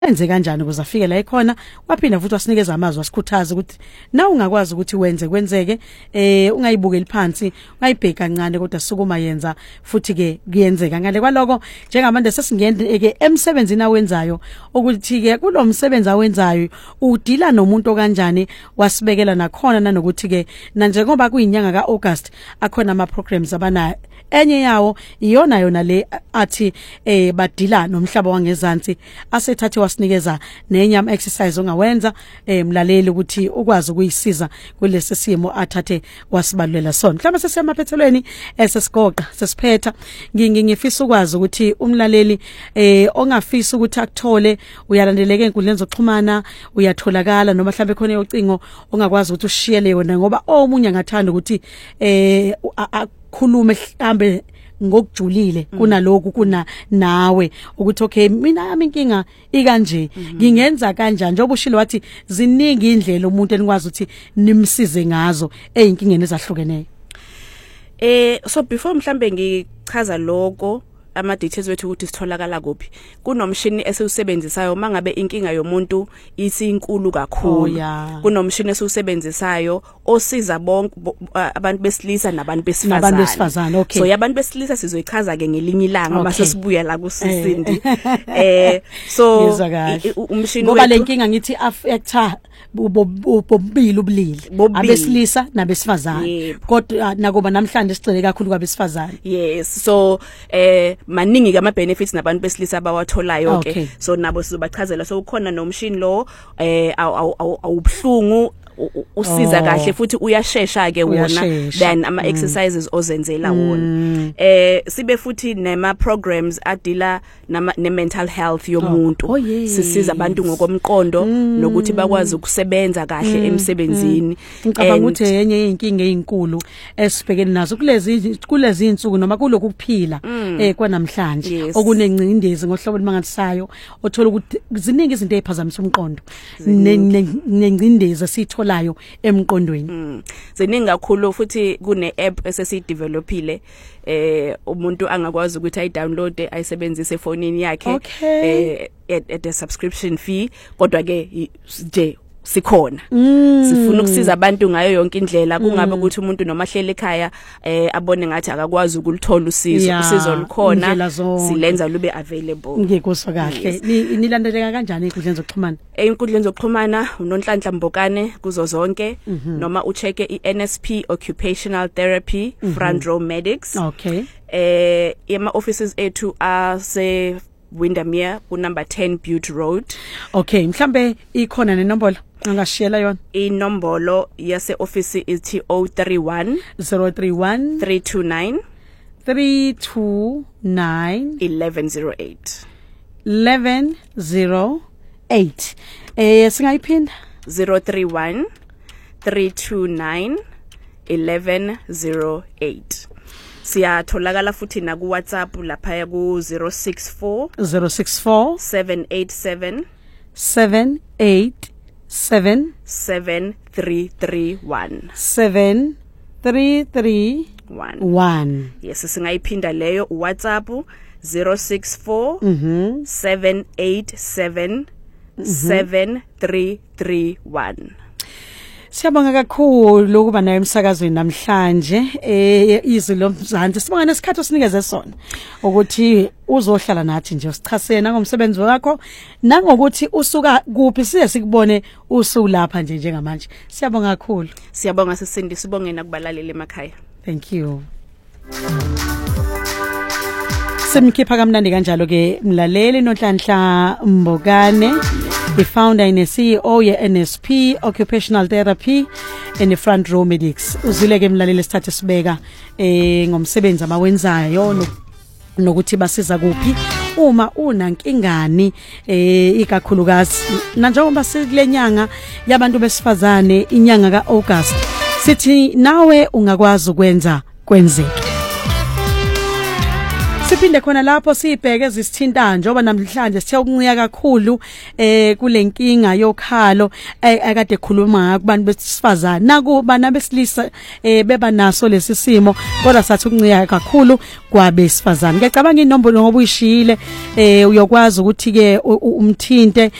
enze kanjani ukuze afike la ekhona waphinda futhi wasinikeza amazwi asikhuthaza ukuthi na ungakwazi ukuthi kwenzeke ungayibukeli phansi ungayibheka kancane kodwa sukuma yenza futhi ke kuyenzeka ngale kwaloko njengamanje sesingene ke emsebenzini awenzayo ukuthi ke kulomsebenzi awenzayo udila nomuntu kanjani wasibekela nakhona nanokuthi ke njengoba kuyinyanga kaAugust akhona ama programs abanayo enye yawo iyona le athi badila nomhlaba wangezansi asethathe wasinikeza nenyama exercise ongawenza mlaleli ukuthi ukwazi ukuyisiza kulesi simo athathe wasibalulela sona mhlawumbe sesemaphethelweni esesigoqa sesiphetha ngingifisa ukwazi ukuthi umlaleli ongafisa ukuthi akuthole uyalandeleka enkundleni zokuxhumana uyatholakala noma mhlawumbe khona ucingo ongakwazi ukuthi ushiyele yona ngoba omunye angathanda ukuthi khulume mhlambe ngokujulile kunalokho kuna nawe ukuthi okay mina yami inkinga ikanje ngingenza kanjani njengoba ushilo wathi ziningi indlela umuntu enikwazi ukuthi nimsize ngazo ezinkingeni ezahlukeneyo so before mhlambe ngichaza lokho ama details wethu ukuthi sitholakala kuphi kunomshini esiwusebenzisayo mangabe inkinga yomuntu isinkulu kakhulu kunomshini esiwusebenzisayo osiza bonke abantu besilisa nabantu besifazane okay so yabantu besilisa sizoyichaza ke ngelinye ilanga mase sibuya la kusisindi so umshini ngoba lenkinga ngithi affecta bobili ubulili abesilisa nabesifazane kodwa nakuba namhlanje sigcile kakhulu kwabesifazane yes so maningi ama benefits nabantu besilisa abawatholayo ke so nabo sizobachazela so ukhona nomshini lo awubhlungu usiza kahle futhi uyashesha ke wona then ama exercises ozenzela wona sibe futhi nema programs adila ne mental health yomuntu sisiza abantu ngokomqondo nokuthi bakwazi ukusebenza kahle emsebenzini ngicabanga ukuthi yenye inkinga ezinkulu esibhekene nazo kulezi insuku noma kulokhu kuphila kwanamhlanje okunengcindezi ngohlobo limangalisayo othola ukuthi ziningi izinto eziphazamisa umqondo nengcindezi sitholayo emqondweni ziningi kakhulu futhi kune app esesidevelopile umuntu angakwazi ukuthi ayidownload ayisebenzise efonini yakhe at a subscription fee kodwa ke nje sikhona sifuna ukusiza abantu ngayo yonke indlela kungabe ukuthi umuntu noma hlele ekhaya abone ngathi akakwazi ukulithola usizo likhona silenza lube available ngekuzwa kahle nilandeleka kanjani einkundleni zokuxhumana einkundleni zokuxhumana uNonhlanhla Mbokane kuzo zonke noma ucheke iNSP Occupational Therapy Front Row Medics ema offices ethu ase Windermere ku number 10 Butte Road okay mhlambe ikhona nenombolo angashiyela yona inombolo yase office ithi 031 329 1108 singayiphinda 031 329 1108 siyatholakala futhi na ku WhatsApp lapha ku 064 787 7331 yes singayiphinda leyo WhatsApp 064 787 7331 Siyabonga kakhulu ukuba nayo emsakazweni namhlanje izwi lomzansi sibonga nesikhathi osinikeze sona ukuthi uzohlala nathi nje usichasena ngomsebenzi wakho nangokuthi usuka kuphi size sikubone usulapha nje njengamanje siyabonga kakhulu siyabonga sisindi sibonge nakubalaleli emakhaya thank you Simkhipha kamnandi kanjalo ke mlaleli Nonhlanhla Mbokane the founder and CEO ye NSP Occupational Therapy and the Front Row Medics uzile ke mlaleli sithathe sibeka ngomsebenzi abawenzayo nokuthi basiza kuphi uma unankingani ikakhulukazi njengoba sikulenyanga yabantu besifazane inyanga kaAugust sithi nawe ungakwazi ukwenza kwenzeke Siphinde khona lapho sibheke ezisithinta njoba namhlanje sithe ukuncika kakhulu kulenkinga yokhalo akade ekhuluma ngabantu besifazana nakubana besilisa beba naso lesi simo kodwa sathi ukuncika kakhulu kwabesifazana. Ngiyacabanga inombolo ngoba uyishile uyokwazi ukuthi ke umthinte